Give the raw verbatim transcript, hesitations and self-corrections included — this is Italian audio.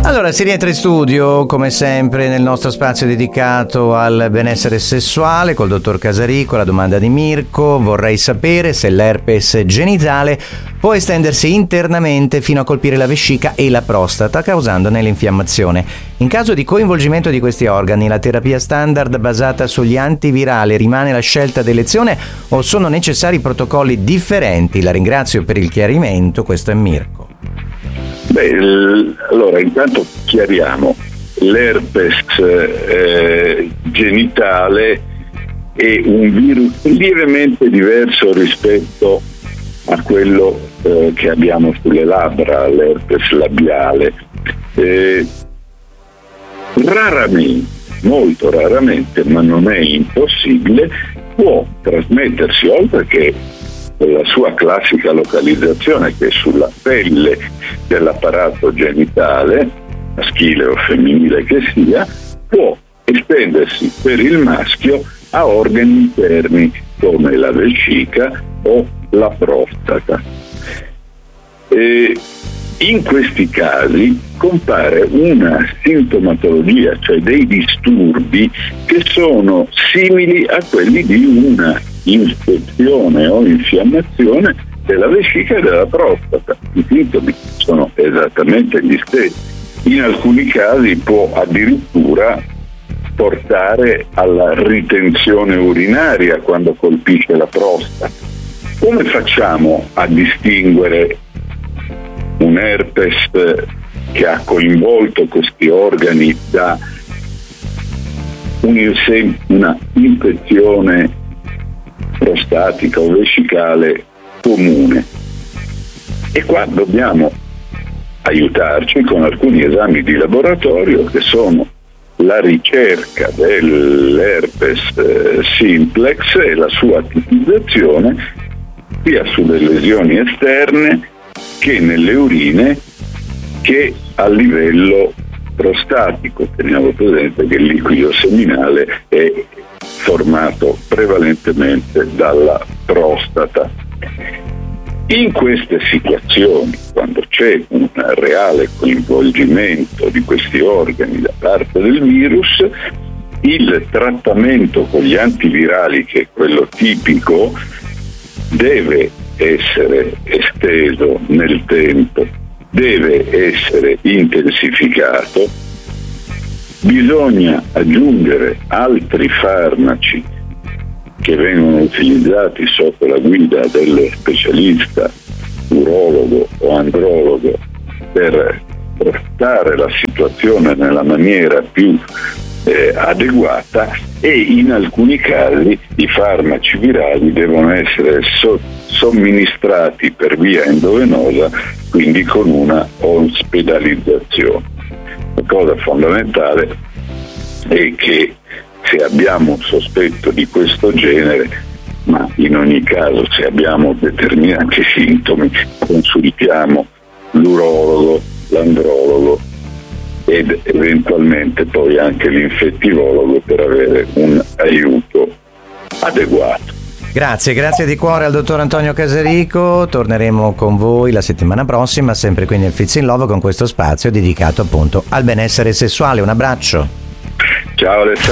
Allora, si rientra in studio, come sempre, nel nostro spazio dedicato al benessere sessuale col dottor Casarico. La domanda di Mirko: vorrei sapere se l'herpes genitale può estendersi internamente fino a colpire la vescica e la prostata, causandone l'infiammazione. In caso di coinvolgimento di questi organi, la terapia standard basata sugli antivirali rimane la scelta d'elezione o sono necessari protocolli differenti? La ringrazio per il chiarimento, questo è Mirko. Beh, l- allora intanto chiariamo, l'herpes eh, genitale è un virus lievemente diverso rispetto a quello eh, che abbiamo sulle labbra, l'herpes labiale. Eh, raramente, molto raramente, ma non è impossibile, può trasmettersi, oltre che la sua classica localizzazione, che è sulla pelle dell'apparato genitale, maschile o femminile che sia, può estendersi per il maschio a organi interni come la vescica o la prostata. E in questi casi compare una sintomatologia, cioè dei disturbi che sono simili a quelli di una infezione o infiammazione della vescica e della prostata. I sintomi sono esattamente gli stessi. In alcuni casi può addirittura portare alla ritenzione urinaria quando colpisce la prostata. Come facciamo a distinguere un herpes che ha coinvolto questi organi da una infezione prostatica o vescicale comune? E qua dobbiamo aiutarci con alcuni esami di laboratorio, che sono la ricerca dell'herpes eh, simplex e la sua tipizzazione sia sulle lesioni esterne che nelle urine che a livello prostatico. Teniamo presente che il liquido seminale è formato prevalentemente dalla prostata. In queste situazioni, quando c'è un reale coinvolgimento di questi organi da parte del virus, il trattamento con gli antivirali, che è quello tipico, deve essere esteso nel tempo, deve essere intensificato. Bisogna aggiungere altri farmaci che vengono utilizzati sotto la guida dello specialista urologo o andrologo per trattare la situazione nella maniera più eh, adeguata, e in alcuni casi i farmaci virali devono essere so- somministrati per via endovenosa, quindi con una ospedalizzazione. La cosa fondamentale è che se abbiamo un sospetto di questo genere, ma in ogni caso se abbiamo determinati sintomi, consultiamo l'urologo, l'andrologo ed eventualmente poi anche l'infettivologo per avere un aiuto adeguato. Grazie, grazie di cuore al dottor Antonio Casarico. Torneremo con voi la settimana prossima, sempre qui nel Fits in Love, con questo spazio dedicato appunto al benessere sessuale. Un abbraccio. Ciao Alessandro.